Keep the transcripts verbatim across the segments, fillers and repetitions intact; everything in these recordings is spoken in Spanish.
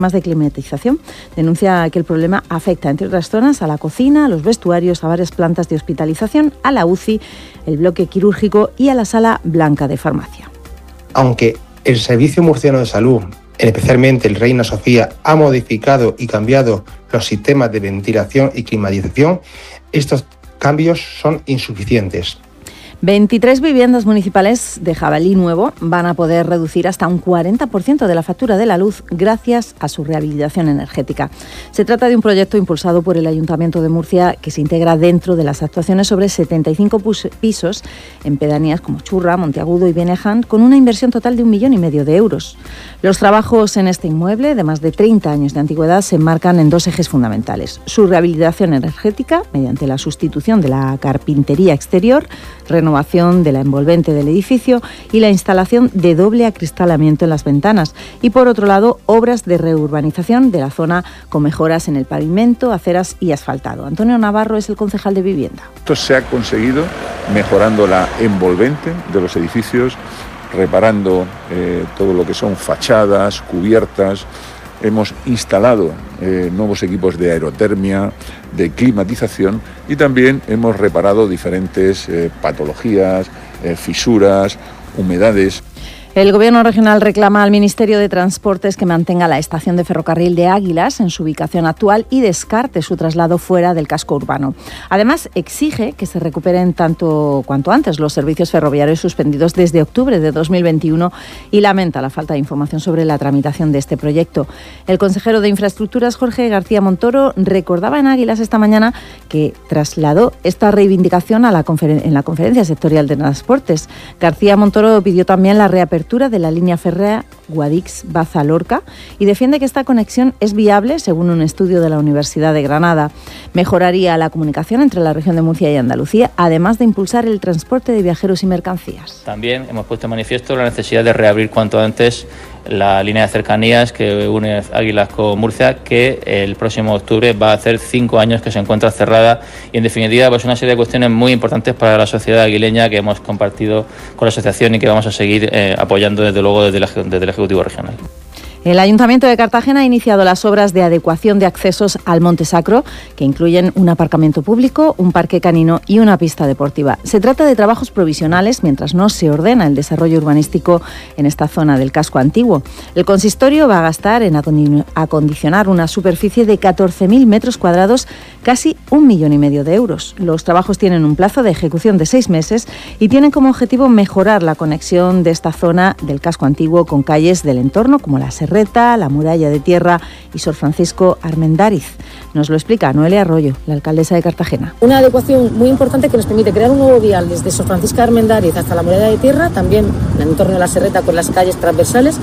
de climatización. Denuncia que el problema afecta, entre otras zonas, a la cocina, a los vestuarios, a varias plantas de hospitalización, a la U C I, el bloque quirúrgico y a la sala blanca de farmacia. Aunque el Servicio Murciano de Salud, especialmente el Reina Sofía, ha modificado y cambiado los sistemas de ventilación y climatización, estos cambios son insuficientes. veintitrés viviendas municipales de Jabalí Nuevo van a poder reducir hasta un cuarenta por ciento de la factura de la luz gracias a su rehabilitación energética. Se trata de un proyecto impulsado por el Ayuntamiento de Murcia que se integra dentro de las actuaciones sobre setenta y cinco pisos en pedanías como Churra, Monteagudo y Beneján, con una inversión total de un millón y medio de euros. Los trabajos en este inmueble, de más de treinta años de antigüedad, se enmarcan en dos ejes fundamentales: su rehabilitación energética mediante la sustitución de la carpintería exterior, renovación de la envolvente del edificio y la instalación de doble acristalamiento en las ventanas. Y por otro lado, obras de reurbanización de la zona con mejoras en el pavimento, aceras y asfaltado. Antonio Navarro es el concejal de Vivienda. Esto se ha conseguido mejorando la envolvente de los edificios, reparando eh, todo lo que son fachadas, cubiertas. Hemos instalado eh, nuevos equipos de aerotermia, de climatización y también hemos reparado diferentes eh, patologías, eh, fisuras, humedades. El Gobierno regional reclama al Ministerio de Transportes que mantenga la estación de ferrocarril de Águilas en su ubicación actual y descarte su traslado fuera del casco urbano. Además, exige que se recuperen tanto cuanto antes los servicios ferroviarios suspendidos desde octubre de dos mil veintiuno y lamenta la falta de información sobre la tramitación de este proyecto. El consejero de Infraestructuras, Jorge García Montoro, recordaba en Águilas esta mañana que trasladó esta reivindicación a la conferen- en la Conferencia Sectorial de Transportes. García Montoro pidió también la reapertura de la línea férrea Guadix-Baza-Lorca y defiende que esta conexión es viable según un estudio de la Universidad de Granada. Mejoraría la comunicación entre la región de Murcia y Andalucía, además de impulsar el transporte de viajeros y mercancías. También hemos puesto en manifiesto la necesidad de reabrir cuanto antes la línea de cercanías que une Águilas con Murcia, que el próximo octubre va a hacer cinco años que se encuentra cerrada, y en definitiva pues una serie de cuestiones muy importantes para la sociedad aguileña que hemos compartido con la asociación y que vamos a seguir eh, apoyando desde luego desde el, desde el Ejecutivo Regional. El Ayuntamiento de Cartagena ha iniciado las obras de adecuación de accesos al Monte Sacro, que incluyen un aparcamiento público, un parque canino y una pista deportiva. Se trata de trabajos provisionales mientras no se ordena el desarrollo urbanístico en esta zona del casco antiguo. El consistorio va a gastar en acondicionar una superficie de catorce mil metros cuadrados, casi un millón y medio de euros. Los trabajos tienen un plazo de ejecución de seis meses y tienen como objetivo mejorar la conexión de esta zona del casco antiguo con calles del entorno como la Serreta, la Muralla de Tierra y Sor Francisco Armendáriz. Nos lo explica Noelia Arroyo, la alcaldesa de Cartagena. Una adecuación muy importante que nos permite crear un nuevo vial desde Sor Francisco Armendáriz hasta la Muralla de Tierra, también en el entorno de la Serreta con las calles transversales.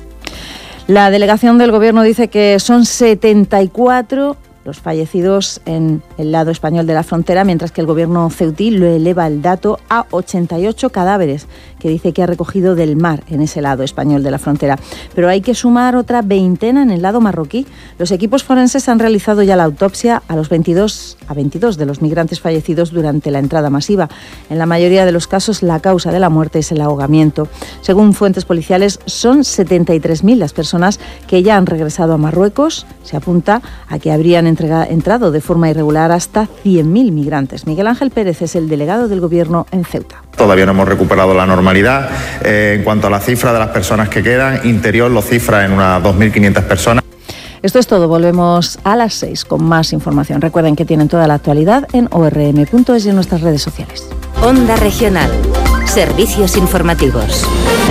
La delegación del Gobierno dice que son setenta y cuatro los fallecidos en el lado español de la frontera, mientras que el Gobierno ceutí lo eleva el dato a ochenta y ocho cadáveres que dice que ha recogido del mar en ese lado español de la frontera. Pero hay que sumar otra veintena en el lado marroquí. Los equipos forenses han realizado ya la autopsia a los veintidós, a veintidós de los migrantes fallecidos durante la entrada masiva. En la mayoría de los casos, la causa de la muerte es el ahogamiento. Según fuentes policiales, son setenta y tres mil las personas que ya han regresado a Marruecos. Se apunta a que habrían entrega, entrado de forma irregular hasta cien mil migrantes. Miguel Ángel Pérez es el delegado del Gobierno en Ceuta. Todavía no hemos recuperado la normalidad. Eh, en cuanto a la cifra de las personas que quedan, Interior lo cifra en unas dos mil quinientas personas. Esto es todo. Volvemos a las seis con más información. Recuerden que tienen toda la actualidad en o erre eme punto es y en nuestras redes sociales. Onda Regional. Servicios informativos.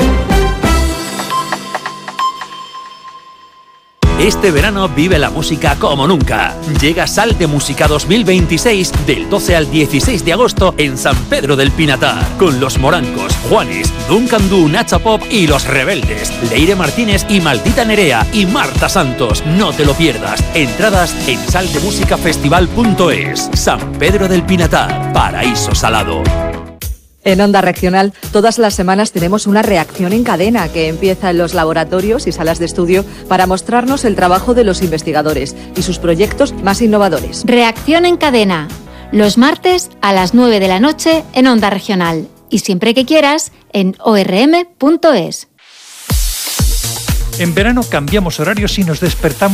Este verano vive la música como nunca. Llega Sal de Música dos mil veintiséis del doce al dieciséis de agosto en San Pedro del Pinatar, con Los Morancos, Juanes, Duncan Du, Nacha Pop y Los Rebeldes, Leire Martínez y Maldita Nerea y Marta Santos. No te lo pierdas. Entradas en sal de música festival punto es. San Pedro del Pinatar, paraíso salado. En Onda Regional, todas las semanas tenemos una reacción en cadena que empieza en los laboratorios y salas de estudio para mostrarnos el trabajo de los investigadores y sus proyectos más innovadores. Reacción en cadena, los martes a las nueve de la noche en Onda Regional y siempre que quieras en o erre eme punto es. En verano cambiamos horarios y nos despertamos